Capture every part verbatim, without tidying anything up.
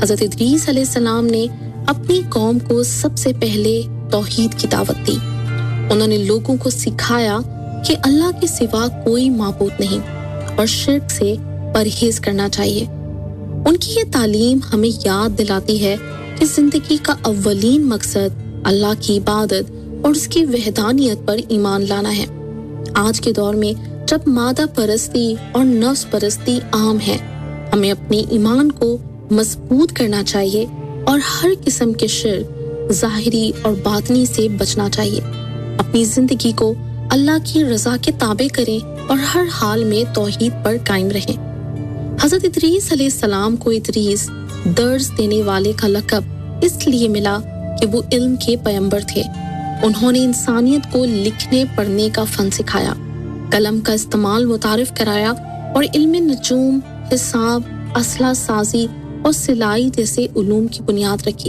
حضرت ادریس علیہ السلام نے اپنی قوم کو سب سے پہلے توحید کی دعوت دی۔ انہوں نے لوگوں کو سکھایا کہ اللہ کے سوا کوئی معبود نہیں اور شرک سے پرہیز کرنا چاہیے۔ ان کی یہ تعلیم ہمیں یاد دلاتی ہے کہ زندگی کا اولین مقصد اللہ کی عبادت اور اس کی وحدانیت پر ایمان لانا ہے۔ آج کے دور میں جب مادہ پرستی اور نفس پرستی عام ہے، ہمیں اپنے ایمان کو مضبوط کرنا چاہیے اور ہر قسم کے شرک ظاہری اور باطنی سے بچنا چاہیے۔ اپنی زندگی کو اللہ کی رضا کے تابع کریں اور ہر حال میں توحید پر قائم رہیں۔ حضرت ادریس علیہ السلام کو ادریس درس دینے والے کا لقب اس لیے ملا کہ وہ علم کے پیغمبر تھے۔ انہوں نے انسانیت کو لکھنے پڑھنے کا فن سکھایا، قلم کا استعمال متعارف کرایا اور علم نجوم، حساب، اسلحہ سازی اور سلائی جیسے علوم کی بنیاد رکھی۔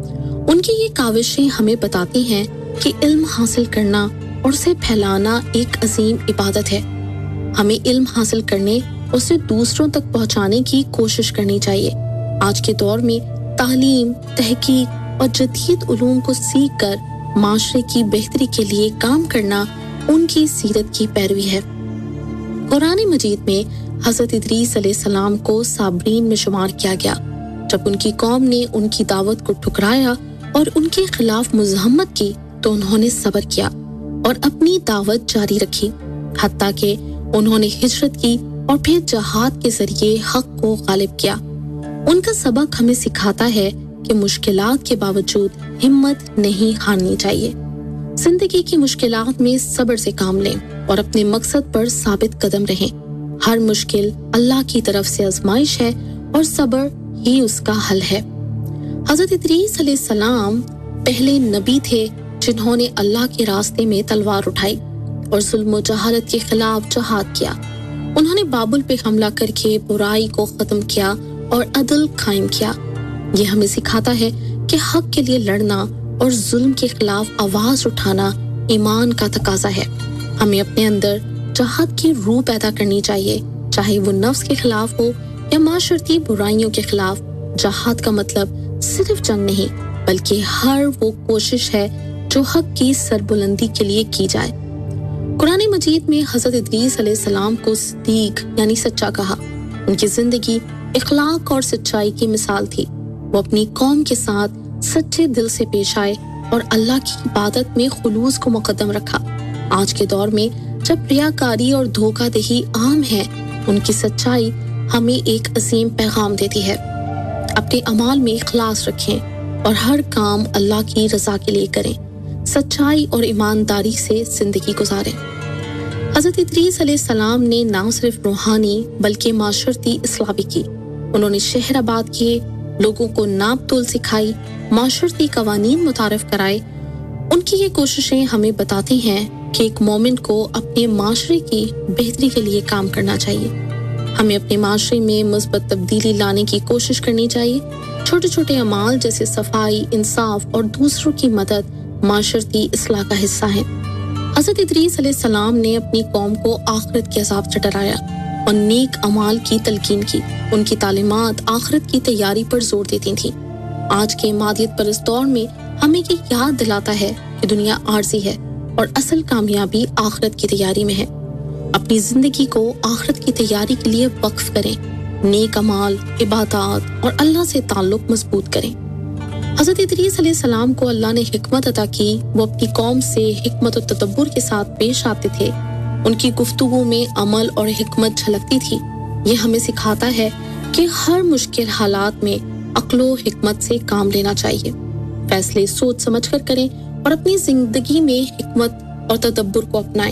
ان کی یہ کاوشیں ہمیں بتاتی ہیں کہ علم حاصل کرنا اور اسے پھیلانا ایک عظیم عبادت ہے۔ ہمیں علم حاصل کرنے اور اسے دوسروں تک پہنچانے کی کوشش کرنی چاہیے۔ آج کے دور میں تعلیم، تحقیق اور جدید علوم کو سیکھ کر معاشرے کی بہتری کے لیے کام کرنا ان کی سیرت کی پیروی ہے۔ قرآن مجید میں حضرت ادریس علیہ السلام کو صابرین میں شمار کیا گیا۔ جب ان کی قوم نے ان کی دعوت کو ٹھکرایا اور ان کے خلاف مزاحمت کی تو انہوں نے صبر کیا اور اپنی دعوت جاری رکھی، حتیٰ کہ انہوں نے ہجرت کی اور پھر جہاد کے ذریعے حق کو غالب کیا۔ ان کا سبق ہمیں سکھاتا ہے کہ مشکلات کے باوجود ہمت نہیں ہارنی چاہیے۔ زندگی کی مشکلات میں صبر سے کام لیں اور اپنے مقصد پر ثابت قدم رہیں۔ ہر مشکل اللہ کی طرف سے آزمائش ہے اور صبر ہی اس کا حل ہے۔ حضرت ادریس علیہ السلام پہلے نبی تھے جنہوں نے اللہ کے راستے میں تلوار اٹھائی اور ظلم و جہالت کے خلاف جہاد کیا۔ انہوں نے بابل پہ حملہ کر کے برائی کو ختم کیا اور عدل قائم کیا۔ یہ ہمیں سکھاتا ہے کہ حق کے لیے لڑنا اور ظلم کے خلاف آواز اٹھانا ایمان کا تقاضا ہے۔ ہمیں اپنے اندر جہاد کی روح پیدا کرنی چاہیے، چاہے وہ نفس کے خلاف ہو یا معاشرتی برائیوں کے خلاف۔ جہاد کا مطلب صرف جنگ نہیں بلکہ ہر وہ کوشش ہے جو حق کی سربلندی کے لیے کی جائے۔ قرآن مجید میں حضرت ادریس علیہ السلام کو صدیق یعنی سچا کہا۔ ان کی زندگی اخلاق اور سچائی کی مثال تھی۔ وہ اپنی قوم کے ساتھ سچے دل سے پیش آئے اور اللہ کی عبادت میں خلوص کو مقدم رکھا۔ آج کے دور میں جب ریاکاری اور دھوکہ دہی عام ہے، ان کی سچائی ہمیں ایک عظیم پیغام دیتی ہے۔ اپنے اعمال میں اخلاص رکھیں اور ہر کام اللہ کی رضا کے لیے کریں۔ سچائی اور ایمانداری سے زندگی گزاریں۔ حضرت ادریس علیہ السلام نے نہ صرف روحانی بلکہ معاشرتی اصلاح بھی کی۔ انہوں نے شہر آباد کیے، لوگوں کو ناپ تول سکھائی، معاشرتی قوانین متعارف کرائے۔ ان کی یہ کوششیں ہمیں بتاتی ہیں کہ ایک مومن کو اپنے معاشرے کی بہتری کے لیے کام کرنا چاہیے۔ ہمیں اپنے معاشرے میں مثبت تبدیلی لانے کی کوشش کرنی چاہیے۔ چھوٹے چھوٹے اعمال جیسے صفائی، انصاف اور دوسروں کی مدد معاشرتی اصلاح کا حصہ ہیں۔ حضرت ادریس علیہ السلام نے اپنی قوم کو آخرت کے عذاب سے ڈرایا اور نیک اعمال کی تلقین کی۔ ان کی تعلیمات آخرت کی تیاری پر زور دیتی تھیں۔ آج کے مادیت پرست دور میں ہمیں یہ یاد دلاتا ہے کہ دنیا عارضی ہے اور اصل کامیابی آخرت کی تیاری میں ہے۔ اپنی زندگی کو آخرت کی تیاری کے لیے وقف کریں، نیک اعمال، عبادات اور اللہ سے تعلق مضبوط کریں۔ حضرت ادریس علیہ السلام کو اللہ نے حکمت عطا کی۔ وہ اپنی قوم سے حکمت و تدبر کے ساتھ پیش آتے تھے۔ ان کی گفتگو میں عمل اور حکمت جھلکتی تھی۔ یہ ہمیں سکھاتا ہے کہ ہر مشکل حالات میں عقل و حکمت سے کام لینا چاہیے۔ فیصلے سوچ سمجھ کر کریں اور اپنی زندگی میں حکمت اور تدبر کو اپنائیں۔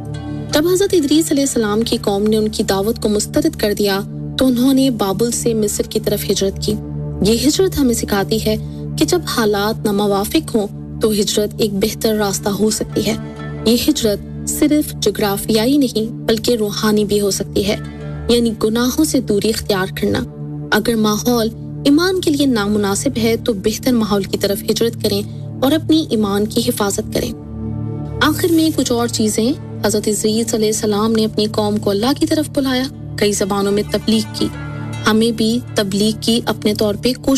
جب حضرت ادریس علیہ السلام کی قوم نے ان کی دعوت کو مسترد کر دیا تو انہوں نے بابل سے مصر کی طرف ہجرت کی۔ یہ ہجرت ہمیں سکھاتی ہے کہ جب حالات ناموافق ہوں تو ہجرت ایک بہتر راستہ ہو سکتی ہے۔ یہ ہجرت صرف جغرافیائی نہیں بلکہ روحانی بھی ہو سکتی ہے، یعنی گناہوں سے دوری اختیار کرنا۔ اگر ماحول ایمان کے لیے نامناسب ہے تو بہتر ماحول کی طرف ہجرت کریں اور اپنی ایمان کی حفاظت کریں۔ آخر میں کچھ اور چیزیں۔ حضرت ادریس علیہ السلام نے اپنی قوم کو اللہ کی طرف بلایا، کئی زبانوں میں تبلیغ کی۔ ہمیں بھی تبلیغ کی اپنے طور پہ کوشش